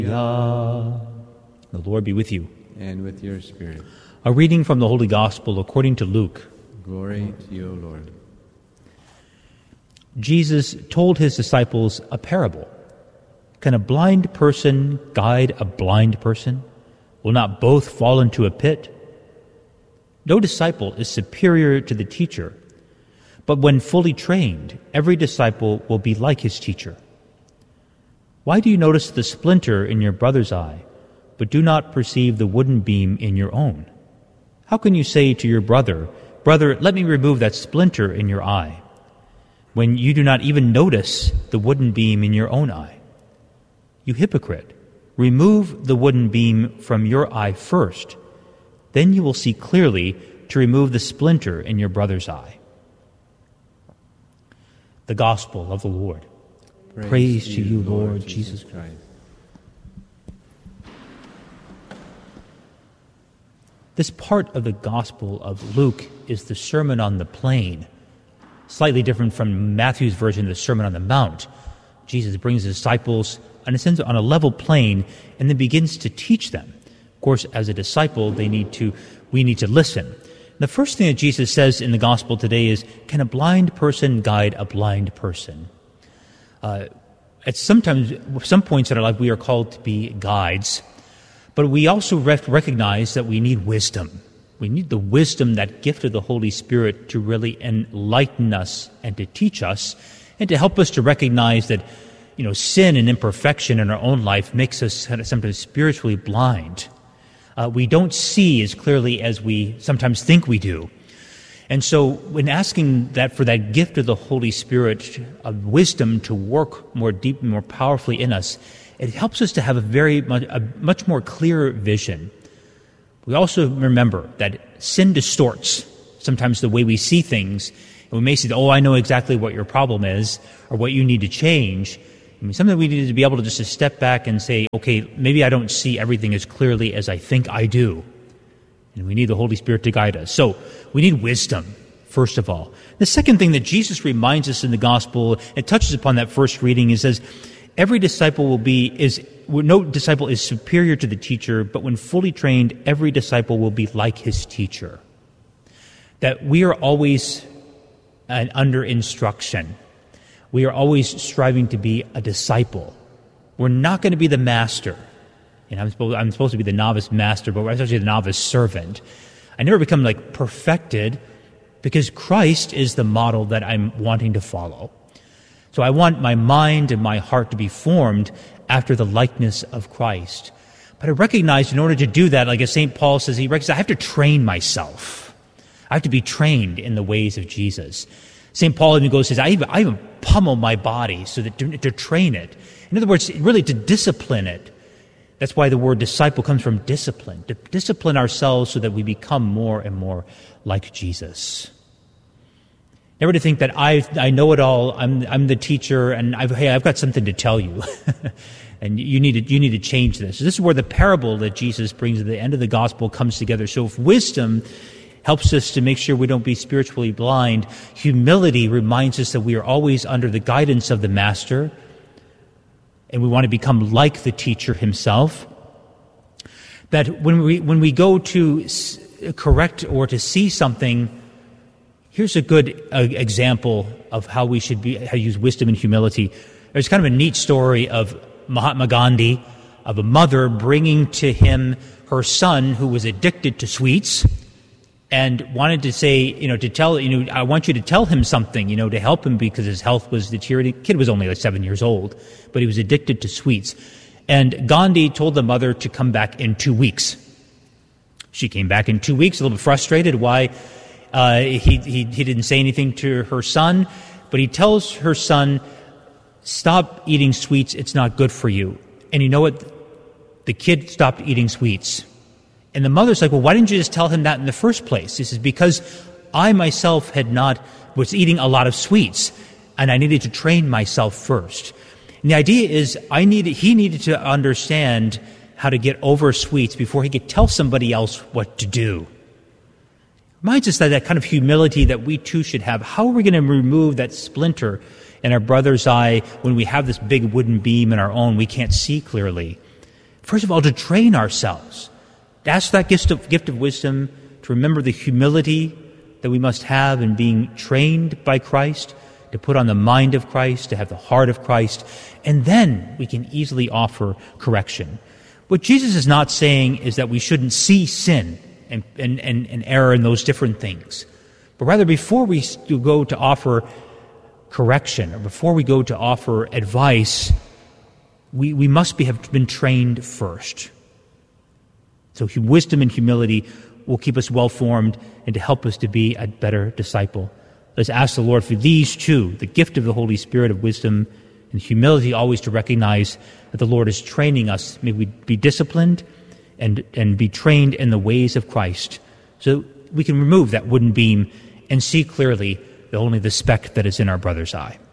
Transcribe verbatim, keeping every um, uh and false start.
The Lord be with you. And with your spirit. A reading from the Holy Gospel according to Luke. Glory to you, Lord. Jesus told his disciples a parable. Can a blind person guide a blind person? Will not both fall into a pit? No disciple is superior to the teacher, but when fully trained, every disciple will be like his teacher. Why do you notice the splinter in your brother's eye, but do not perceive the wooden beam in your own? How can you say to your brother, "Brother, let me remove that splinter in your eye," when you do not even notice the wooden beam in your own eye? You hypocrite, remove the wooden beam from your eye first, then you will see clearly to remove the splinter in your brother's eye. The Gospel of the Lord. Praise, Praise to you, Lord, Lord Jesus Christ. This part of the Gospel of Luke is the Sermon on the Plain, slightly different from Matthew's version of the Sermon on the Mount. Jesus brings his disciples, in a sense, on a level plane, and then begins to teach them. Of course, as a disciple, they need to, we need to listen. The first thing that Jesus says in the Gospel today is, can a blind person guide a blind person? Uh, at sometimes, some points in our life, we are called to be guides, but we also rec- recognize that we need wisdom. We need the wisdom, that gift of the Holy Spirit, to really enlighten us and to teach us and to help us to recognize that, you know, sin and imperfection in our own life makes us sometimes spiritually blind. Uh, we don't see as clearly as we sometimes think we do. And so when asking that for that gift of the Holy Spirit of wisdom to work more deeply, more powerfully in us, it helps us to have a very much, a much more clear vision. We also remember that sin distorts sometimes the way we see things. And we may say, oh, I know exactly what your problem is or what you need to change. I mean, something we need to be able to just to step back and say, okay, maybe I don't see everything as clearly as I think I do. And we need the Holy Spirit to guide us. So we need wisdom, first of all. The second thing that Jesus reminds us in the Gospel, it touches upon that first reading, it says, every disciple will be, is no disciple is superior to the teacher, but when fully trained, every disciple will be like his teacher. That we are always uh, under instruction. We are always striving to be a disciple. We're not going to be the master. And I'm supposed, I'm supposed to be the novice master, but we're actually the novice servant. I never become like perfected because Christ is the model that I'm wanting to follow. So I want my mind and my heart to be formed after the likeness of Christ. But I recognize in order to do that, like as Saint Paul says, he recognizes I have to train myself. I have to be trained in the ways of Jesus. Saint Paul even goes, says, I even, I even pummel my body so that to, to train it. In other words, really to discipline it. That's why the word disciple comes from discipline, to discipline ourselves so that we become more and more like Jesus. Never to think that I I know it all, I'm I'm the teacher, and I've, hey, I've got something to tell you, and you need to you need to change this. This is where the parable that Jesus brings at the end of the Gospel comes together. So if wisdom helps us to make sure we don't be spiritually blind, humility reminds us that we are always under the guidance of the Master, and we want to become like the teacher himself. That when we when we go to correct or to see something, here's a good uh, example of how we should be how to use wisdom and humility. There's kind of a neat story of Mahatma Gandhi, of a mother bringing to him her son who was addicted to sweets, and wanted to say, you know, to tell, you know, I want you to tell him something, you know, to help him because his health was deteriorating. The kid was only like seven years old, but he was addicted to sweets. And Gandhi told the mother to come back in two weeks. She came back in two weeks, a little bit frustrated why uh, he, he, he didn't say anything to her son, but he tells her son, stop eating sweets, it's not good for you. And you know what? The kid stopped eating sweets. And the mother's like, well, why didn't you just tell him that in the first place? He says, because I myself had not, was eating a lot of sweets, and I needed to train myself first. And the idea is, I needed, he needed to understand how to get over sweets before he could tell somebody else what to do. Reminds us that that kind of humility that we too should have. How are we going to remove that splinter in our brother's eye when we have this big wooden beam in our own we can't see clearly? first of all, to train ourselves. To ask that gift of, gift of wisdom, to remember the humility that we must have in being trained by Christ, to put on the mind of Christ, to have the heart of Christ, and then we can easily offer correction. What Jesus is not saying is that we shouldn't see sin and, and, and, and error in those different things, but rather before we go to offer correction or before we go to offer advice, we, we must be, have been trained first. So wisdom and humility will keep us well-formed and to help us to be a better disciple. Let's ask the Lord for these two, the gift of the Holy Spirit of wisdom and humility, always to recognize that the Lord is training us. May we be disciplined and, and be trained in the ways of Christ so we can remove that wooden beam and see clearly only the speck that is in our brother's eye.